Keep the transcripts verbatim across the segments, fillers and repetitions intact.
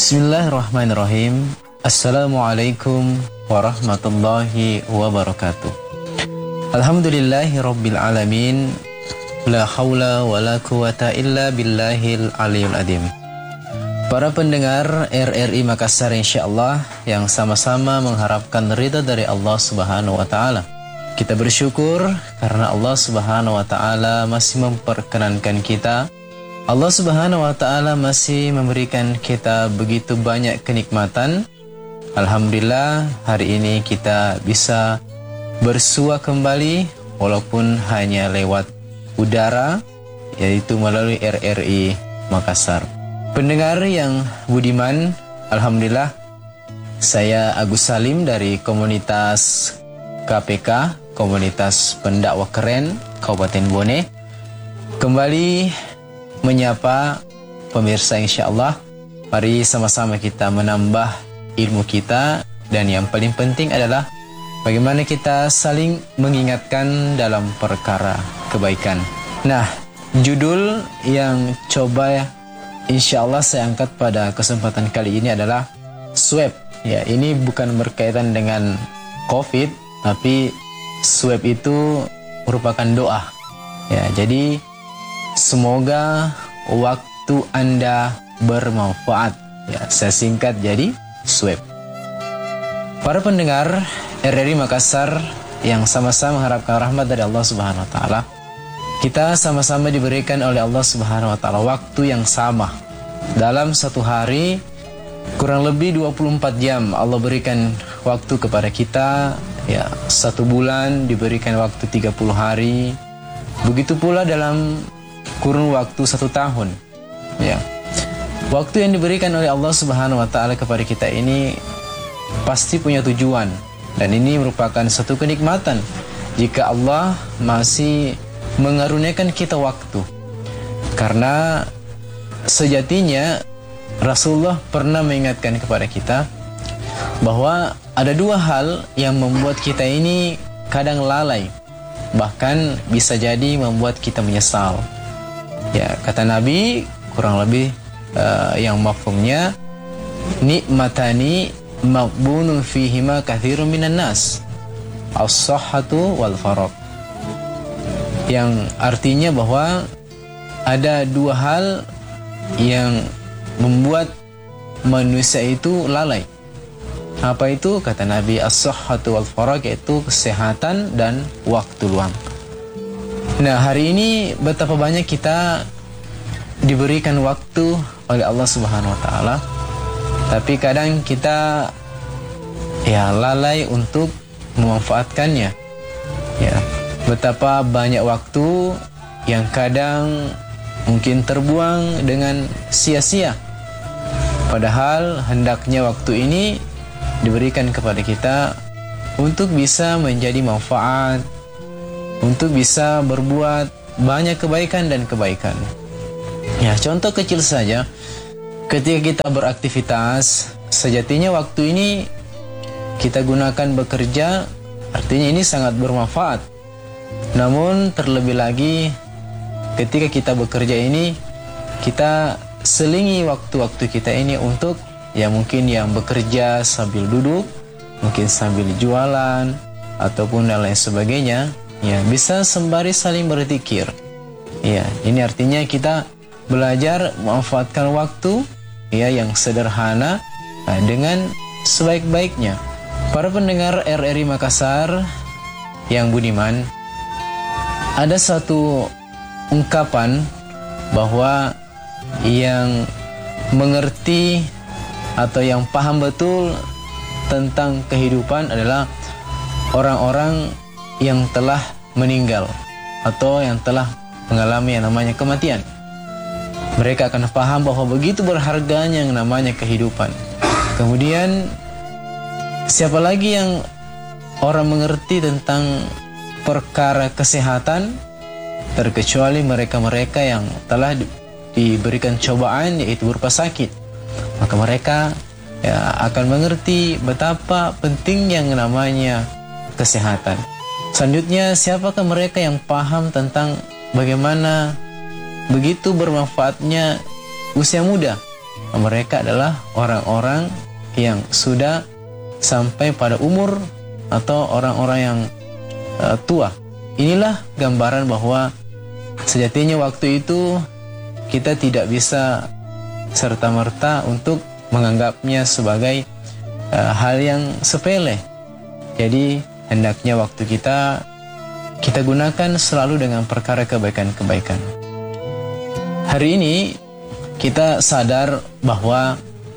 Bismillahirrahmanirrahim. Assalamualaikum warahmatullahi wabarakatuh. Alhamdulillahi rabbil alamin. La hawla wa la quwata illa billahil aliyul adim. Para pendengar R R I Makassar insyaallah yang sama-sama mengharapkan ridha dari Allah Subhanahu wa taala. Kita bersyukur karena Allah Subhanahu wa taala masih memperkenankan kita. Allah Subhanahu wa taala masih memberikan kita begitu banyak kenikmatan. Alhamdulillah hari ini kita bisa bersua kembali walaupun hanya lewat udara, yaitu melalui R R I Makassar. Pendengar yang budiman, alhamdulillah saya Agus Salim dari komunitas K P K, Komunitas Pendakwah Keren Kabupaten Bone, kembali menyapa pemirsa insyaallah. Mari sama-sama kita menambah ilmu kita, dan yang paling penting adalah bagaimana kita saling mengingatkan dalam perkara kebaikan. Nah, judul yang coba insyaallah saya angkat pada kesempatan kali ini adalah swab. Ya, ini bukan berkaitan dengan COVID, tapi swab itu merupakan doa. Ya, jadi semoga waktu Anda bermanfaat. Ya, saya singkat jadi swab. Para pendengar R R I Makassar yang sama-sama mengharapkan rahmat dari Allah Subhanahu wa taala, kita sama-sama diberikan oleh Allah Subhanahu wa taala waktu yang sama. Dalam satu hari kurang lebih dua puluh empat jam Allah berikan waktu kepada kita. Ya, satu bulan diberikan waktu tiga puluh hari. Begitu pula dalam kurun waktu satu tahun. Ya, waktu yang diberikan oleh Allah Subhanahu wa taala kepada kita ini pasti punya tujuan, dan ini merupakan satu kenikmatan jika Allah masih mengaruniakan kita waktu. Karena sejatinya Rasulullah pernah mengingatkan kepada kita bahwa ada dua hal yang membuat kita ini kadang lalai, bahkan bisa jadi membuat kita menyesal. Ya, kata Nabi kurang lebih uh, yang mafhumnya, nikmatani maqbunun fihima katsirun minan nas, as-sahhatu wal faragh. Yang artinya bahwa ada dua hal yang membuat manusia itu lalai. Apa itu? Kata Nabi, as-sahhatu wal faragh, yaitu kesehatan dan waktu luang. Nah, hari ini betapa banyak kita diberikan waktu oleh Allah Subhanahu wa taala, tapi kadang kita ya lalai untuk memanfaatkannya. Ya, betapa banyak waktu yang kadang mungkin terbuang dengan sia-sia. Padahal hendaknya waktu ini diberikan kepada kita untuk bisa menjadi manfaat, untuk bisa berbuat banyak kebaikan dan kebaikan. Ya, contoh kecil saja, ketika kita beraktivitas, sejatinya waktu ini kita gunakan bekerja, artinya ini sangat bermanfaat. Namun terlebih lagi ketika kita bekerja ini, kita selingi waktu-waktu kita ini untuk ya mungkin yang bekerja sambil duduk, mungkin sambil jualan ataupun dan lain sebagainya. Ya, bisa sembari saling berzikir. Ya, ini artinya kita belajar memanfaatkan waktu ya yang sederhana nah, dengan sebaik-baiknya. Para pendengar R R I Makassar yang budiman, ada satu ungkapan bahwa yang mengerti atau yang paham betul tentang kehidupan adalah orang-orang yang telah meninggal atau yang telah mengalami yang namanya kematian. Mereka akan paham bahwa begitu berharganya yang namanya kehidupan. Kemudian siapa lagi yang orang mengerti tentang perkara kesehatan terkecuali mereka-mereka yang telah diberikan cobaan, yaitu berupa sakit. Maka mereka ya, akan mengerti betapa penting yang namanya kesehatan. Selanjutnya, siapakah mereka yang paham tentang bagaimana begitu bermanfaatnya usia muda? mereka adalah orang-orang yang sudah sampai pada umur atau orang-orang yang uh, tua. Inilah gambaran bahwa sejatinya waktu itu kita tidak bisa serta-merta untuk menganggapnya sebagai uh, hal yang sepele. Jadi hendaknya waktu kita kita gunakan selalu dengan perkara kebaikan-kebaikan. Hari ini kita sadar bahwa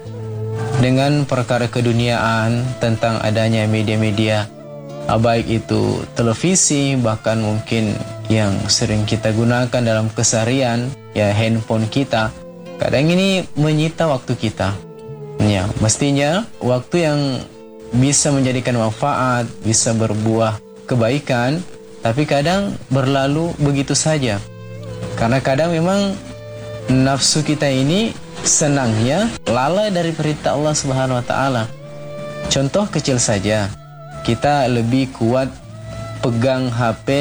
dengan perkara keduniaan tentang adanya media-media, baik itu televisi, bahkan mungkin yang sering kita gunakan dalam keseharian, ya handphone kita, kadang ini menyita waktu kita. Ya, mestinya waktu yang bisa menjadikan manfaat, bisa berbuah kebaikan, tapi kadang berlalu begitu saja. Karena kadang memang nafsu kita ini senangnya lalai dari perintah Allah Subhanahu wa taala. Contoh kecil saja, kita lebih kuat pegang H P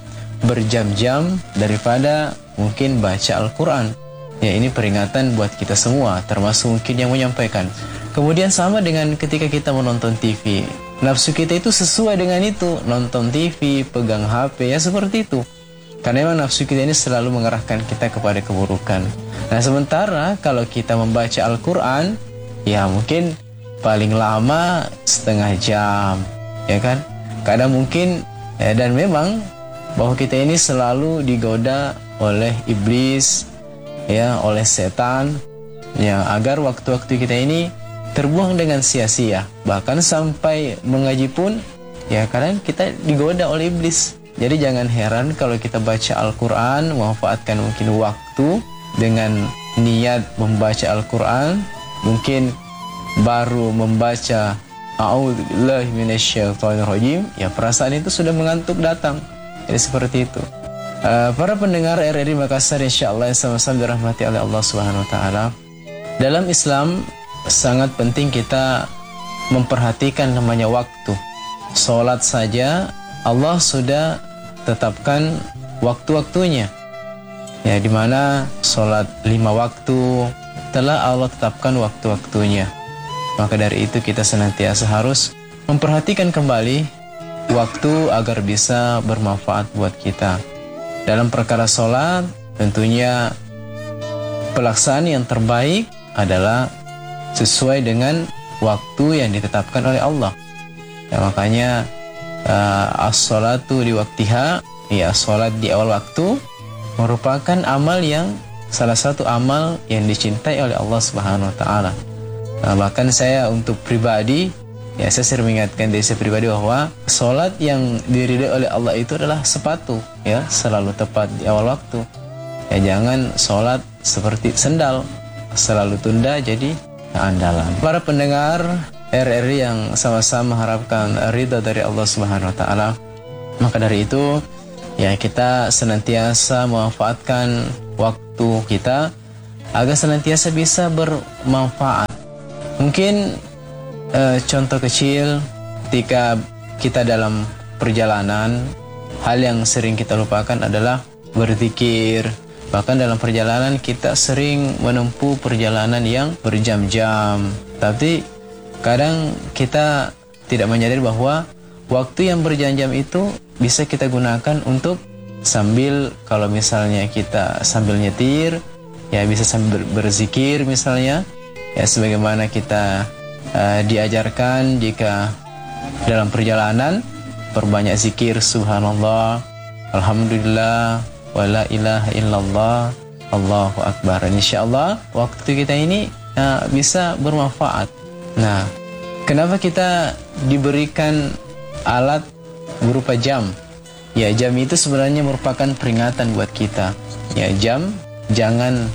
berjam-jam daripada mungkin baca Al-Quran. Ya, ini peringatan buat kita semua, termasuk mungkin yang menyampaikan. Kemudian sama dengan ketika kita menonton T V, nafsu kita itu sesuai dengan itu, nonton T V, pegang H P, ya seperti itu. Karena memang nafsu kita ini selalu mengarahkan kita kepada keburukan. Nah, sementara kalau kita membaca Al-Quran, ya mungkin paling lama setengah jam, ya kan? Kadang mungkin, ya, dan memang bahwa kita ini selalu digoda oleh iblis, ya, oleh setan, ya, agar waktu-waktu kita ini terbuang dengan sia-sia. Bahkan sampai mengaji pun, ya, kadang kita digoda oleh iblis. Jadi jangan heran kalau kita baca Al-Quran, memanfaatkan mungkin waktu dengan niat membaca Al-Quran, mungkin baru membaca A'udzubillahi minasyaitonirrajim, ya perasaan itu sudah mengantuk datang. Jadi seperti itu. Uh, para pendengar R R I Makassar, insyaallah yang sama-sama dirahmati oleh Allah Subhanahu wa taala. Dalam Islam sangat penting kita memperhatikan namanya waktu. Salat saja Allah sudah tetapkan waktu-waktunya. Ya, di mana salat lima waktu telah Allah tetapkan waktu-waktunya. Maka dari itu kita senantiasa harus memperhatikan kembali waktu agar bisa bermanfaat buat kita. Dalam perkara salat, tentunya pelaksanaan yang terbaik adalah sesuai dengan waktu yang ditetapkan oleh Allah. Ya, makanya uh, as-salatu di waktiha, ya salat di awal waktu merupakan amal yang salah satu amal yang dicintai oleh Allah Subhanahu wa taala. Nah, bahkan saya untuk pribadi, ya saya sering mengingatkan diri saya pribadi bahwa salat yang diridhai oleh Allah itu adalah sepatu, ya, selalu tepat di awal waktu. Ya, jangan salat seperti sendal, selalu tunda jadi andalan. Para pendengar R R I yang sama-sama mengharapkan ridha dari Allah Subhanahu wa taala, maka dari itu ya kita senantiasa memanfaatkan waktu kita agar senantiasa bisa bermanfaat. Mungkin eh, contoh kecil, ketika kita dalam perjalanan, hal yang sering kita lupakan adalah berzikir. Bahkan dalam perjalanan kita sering menempuh perjalanan yang berjam-jam, tapi kadang kita tidak menyadari bahwa waktu yang berjam-jam itu bisa kita gunakan untuk sambil, kalau misalnya kita sambil nyetir, ya bisa sambil berzikir misalnya, ya sebagaimana kita uh, diajarkan jika dalam perjalanan perbanyak zikir subhanallah, alhamdulillah, wala ilaha illallah, Allahu akbar. Insyaallah waktu kita ini uh, bisa bermanfaat. Nah, kenapa kita diberikan alat berupa jam? Ya, jam itu sebenarnya merupakan peringatan buat kita. Ya, jam, jangan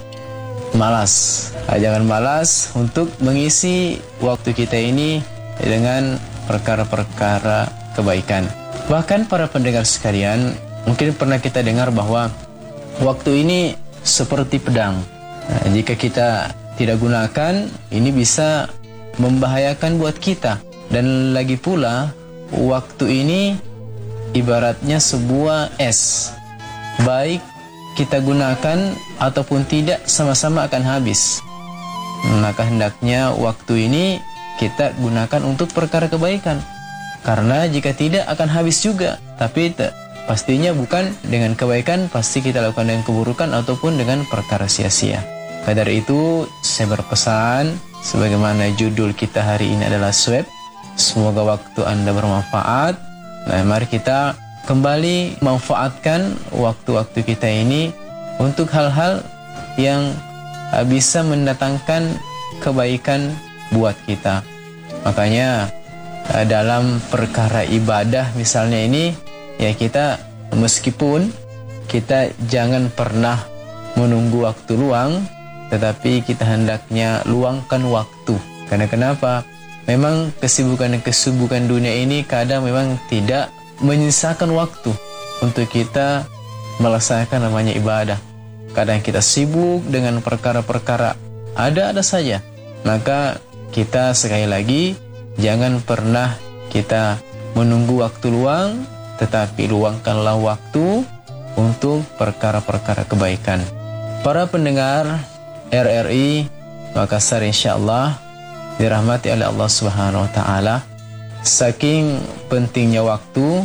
malas. Nah, jangan malas untuk mengisi waktu kita ini dengan perkara-perkara kebaikan. Bahkan para pendengar sekalian, mungkin pernah kita dengar bahwa waktu ini seperti pedang. Nah, jika kita tidak gunakan, ini bisa membahayakan buat kita. Dan lagi pula, waktu ini ibaratnya sebuah es. Baik kita gunakan ataupun tidak, sama-sama akan habis. maka hendaknya waktu ini kita gunakan untuk perkara kebaikan. Karena jika tidak akan habis juga. Tapi te- pastinya bukan dengan kebaikan, pasti kita lakukan dengan keburukan ataupun dengan perkara sia-sia. Maka dari itu saya berpesan, sebagaimana judul kita hari ini adalah swab, semoga waktu Anda bermanfaat. Nah, mari kita kembali manfaatkan waktu-waktu kita ini untuk hal-hal yang bisa mendatangkan kebaikan buat kita. Makanya dalam perkara ibadah misalnya ini, ya kita meskipun kita jangan pernah menunggu waktu luang, tetapi kita hendaknya luangkan waktu. Karena kenapa? Memang kesibukan-kesibukan dunia ini kadang memang tidak menyisakan waktu untuk kita melaksanakan namanya ibadah. Kadang kita sibuk dengan perkara-perkara ada-ada saja. Maka kita sekali lagi jangan pernah kita menunggu waktu luang, tetapi luangkanlah waktu untuk perkara-perkara kebaikan. Para pendengar R R I Makassar, insyaallah dirahmati oleh Allah Subhanahu wa taala. Saking pentingnya waktu,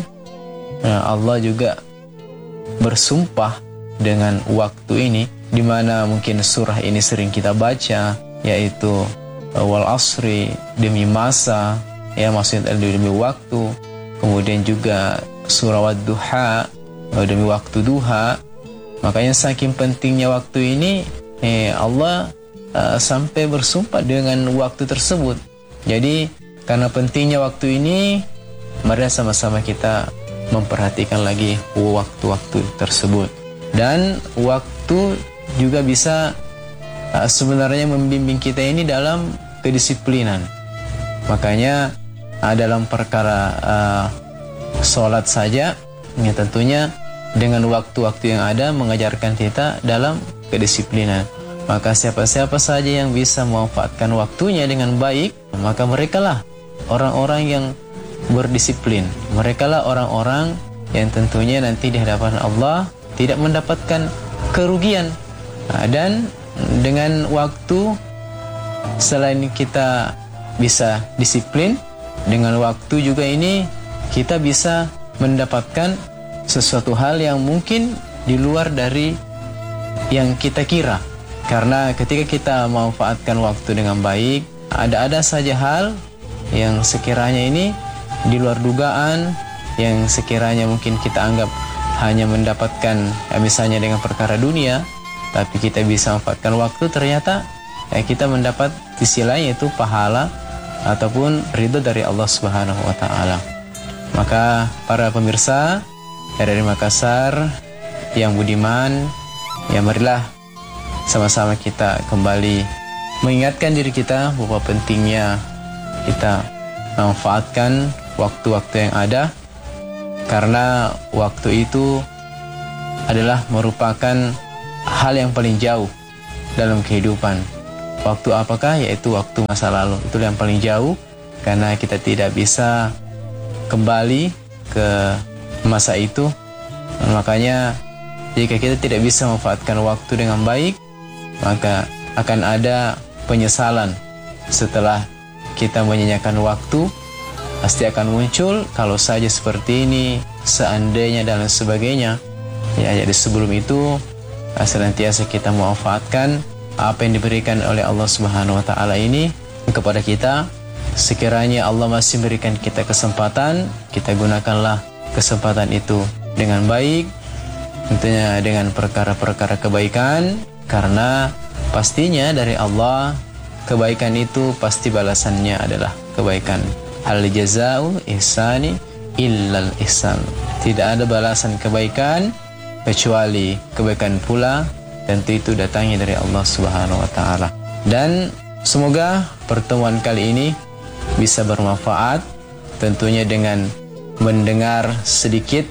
Allah juga bersumpah dengan waktu ini, di mana mungkin surah ini sering kita baca, yaitu wal asri, demi masa, ya maksudnya demi waktu. Kemudian juga surah wad-duha, demi waktu duha. Makanya saking pentingnya waktu ini, eh, Allah uh, sampai bersumpah dengan waktu tersebut. Jadi karena pentingnya waktu ini, mari sama-sama kita memperhatikan lagi waktu-waktu tersebut. Dan waktu juga bisa uh, sebenarnya membimbing kita ini dalam kedisiplinan. Makanya uh, dalam perkara uh, sholat saja, ya tentunya dengan waktu-waktu yang ada mengajarkan kita dalam kedisiplinan. Maka siapa-siapa saja yang bisa memanfaatkan waktunya dengan baik, maka merekalah orang-orang yang berdisiplin. Merekalah orang-orang yang tentunya nanti di hadapan Allah tidak mendapatkan kerugian. Nah, dan dengan waktu, selain kita bisa disiplin, dengan waktu juga ini kita bisa mendapatkan sesuatu hal yang mungkin di luar dari yang kita kira. Karena ketika kita memanfaatkan waktu dengan baik, ada-ada saja hal yang sekiranya ini di luar dugaan, yang sekiranya mungkin kita anggap hanya mendapatkan, ya misalnya dengan perkara dunia, tapi kita bisa manfaatkan waktu, ternyata ya kita mendapat sisi lain, yaitu pahala ataupun ridho dari Allah Subhanahu wa taala. Maka para pemirsa dari Makassar yang budiman, ya marilah sama-sama kita kembali mengingatkan diri kita bahwa pentingnya kita memanfaatkan waktu-waktu yang ada, karena waktu itu adalah merupakan hal yang paling jauh dalam kehidupan. Waktu apakah? Yaitu waktu masa lalu. Itulah yang paling jauh, karena kita tidak bisa kembali ke masa itu. Makanya jika kita tidak bisa memanfaatkan waktu dengan baik, maka akan ada penyesalan setelah kita menyanyiakan waktu. Pasti akan muncul, kalau saja seperti ini, seandainya dan sebagainya. Ya, jadi sebelum itu senantiasa kita memanfaatkan apa yang diberikan oleh Allah Subhanahu wa taala ini kepada kita. Sekiranya Allah masih memberikan kita kesempatan, kita gunakanlah kesempatan itu dengan baik, tentunya dengan perkara-perkara kebaikan, karena pastinya dari Allah kebaikan itu pasti balasannya adalah kebaikan. Hal jazau ihsani illal ihsan. Tidak ada balasan kebaikan kecuali kebaikan pula, tentu itu datangnya dari Allah Subhanahu wa taala. Dan semoga pertemuan kali ini bisa bermanfaat, tentunya dengan mendengar sedikit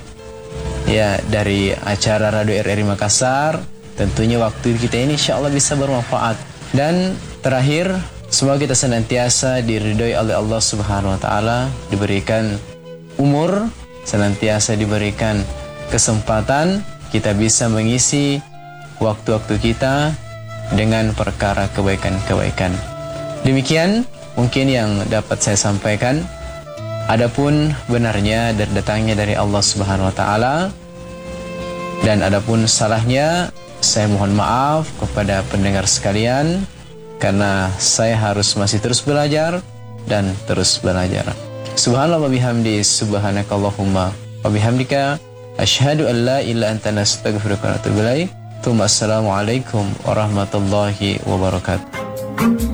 ya dari acara Radio R R I Makassar. Tentunya waktu kita ini insyaallah bisa bermanfaat. Dan terakhir, semoga kita senantiasa diridhoi oleh Allah Subhanahu wa taala, diberikan umur, senantiasa diberikan kesempatan, kita bisa mengisi waktu-waktu kita dengan perkara kebaikan-kebaikan. Demikian mungkin yang dapat saya sampaikan. Adapun benarnya dan datangnya dari Allah Subhanahu wa taala, dan adapun salahnya, saya mohon maaf kepada pendengar sekalian, karena saya harus masih terus belajar dan terus belajar. Subhanallah wa bihamdi, subhanakallahumma wa bihamdika, asyhadu an la ilaha illa anta, astaghfiruka wa atubu ilaik. Assalamualaikum warahmatullahi wabarakatuh.